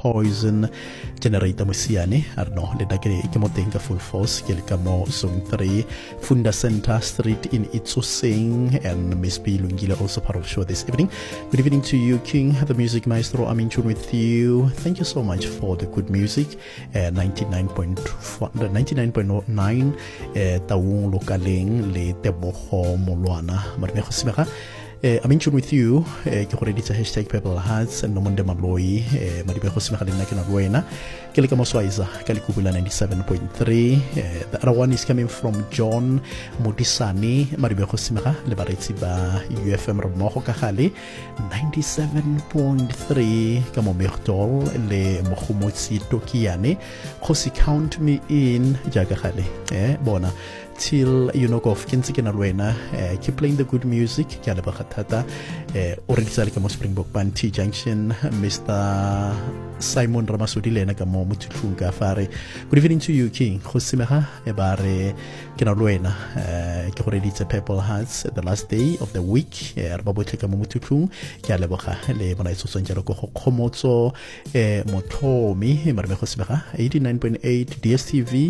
Poison Generator Musiane arno le da ke mo teng ka full force ke le ka mo Zone 3 Funda Center Street in Itsoseng, and Miss B Lungile also part of the show this evening. Good evening to you, King, the music maestro. I'm in tune with you. Thank you so much for the good music. 99.9 taung lokaleng le tebogo molwana marime go simega. I'm in tune with you. Ke go reditsa hashtag Purple Hearts no monde maloi maribe go simega le nna ke na wena ke le ka moswaiza ka le kubula 97.3. The other one is coming from John Modisani maribe go simega le baretsi ba UFM re mo go ka gale 97.3 ka mo Mertol le mogomotsi Tokiane go si count me in jaaka gale bona till you know of ke ntse ke na lwena keep playing the good music ke a leboga thata o re ditsale ka mo Springbok Band T Junction Mr. Simon Ramasodi le ena ka mo mothutlung ka fare. Good evening to you, King. Go simega e bare ke na lwena ke go reditse Purple Hearts the last day of the week re ba botle ka mo mothutlung ke a leboga le bona itso tsonjalo go khomotso mothomi marime go simega 89.8 DSTV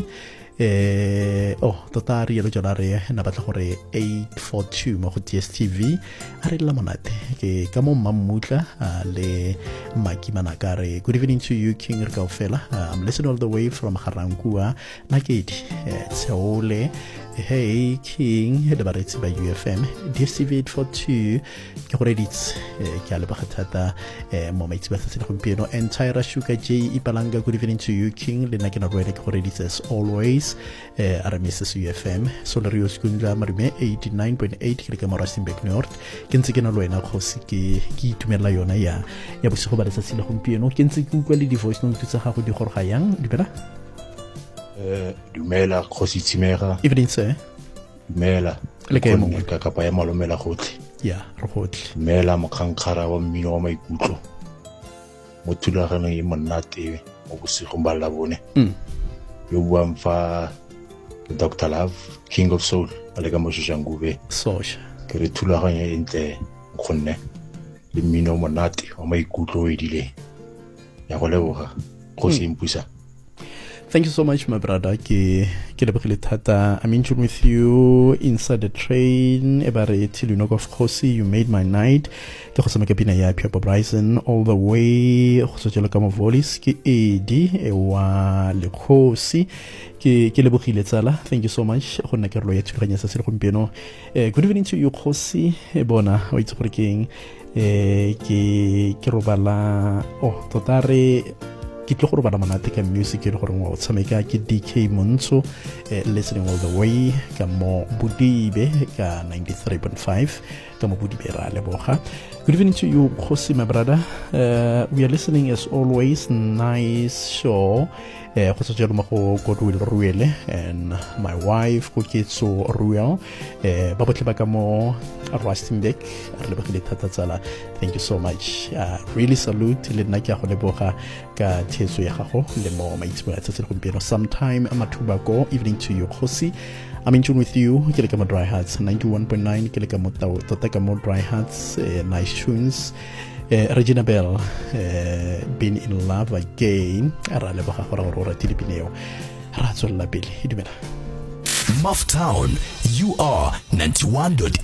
tota re yelo jona re na batla gore 842 mo go DSTV a re la monate ke ka mo Mmamutla le Makimana ka re good evening to you, King Rkaofela. I'm listening all the way from Garangua Nakedi Tseole. Hey King the baretsi ba UFM DSTV 842 ke gore ditse ke a leboga thata mo maitsi ba tsetse gompieno entire Sugar J Ipalanga. Good evening to you, King le nna ke na re ke gore ditse as always RMS UFM Solario Skundla marime 89.8 ke ka mo Rustenburg North ke ntse ke na lwena go se ke itumela yona ya bosigo ba letsatsi le gompieno ke ntse ke utlwa le di voice note tsa gago di gorga yang di bela dumela go se tsimega evening sir dumela le ke mo ka kapa ya malomela gotlhe ya re gotlhe dumela mokhankgara wa mmino wa maikutlo mo thulagano e monate mo bosigo ba la bone yo buang fa Dr. Love King of Soul ale ka mo Shangube soja ke re thulagano e ntle khonne le mmino monate wa maikutlo e dile ya go leboga go se impusa. Thank you so much, my brother. I'm in tune with you inside the train. Till you know, of course, you made my night. All the way. Thank you so much. Good evening to you, Khosi. Bona, it's working. Totare. Ke tlo go bana monate ka music le gore ngwa o tshameka ke DK Montsho listening all the way ka mo Budibe ka 93.5 ka mo Budibe ra leboga. Good evening to you, Khosi, my brother. We are listening as always. Nice show. Go tsotse mo go Godwill Ruele and my wife Koketso Ruel ba botle ba ka mo Rustenburg re lebogile thata tsala. Thank you so much. Really salute le nna ke a go leboga ka thetso ya gago le mo maitsimo a tsetse gompieno. Sometime Matubako evening to you, Khosi. I'm in tune with you. Ke le ka mo Dry Hearts 91.9 ke le ka mo tota ka mo Dry Hearts nice tunes. Regina Bell been in love again ra leboga gore go ratile pineo ra tswella pele e dumela Muff Town, you are 91.8